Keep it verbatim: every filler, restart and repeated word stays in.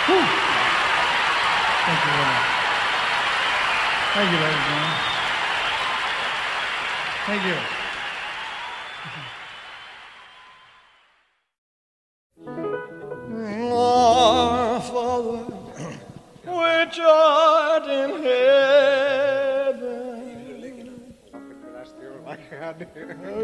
Whew. Thank you very much. Thank you, ladies and gentlemen. Thank you. Our Father, which art in heaven.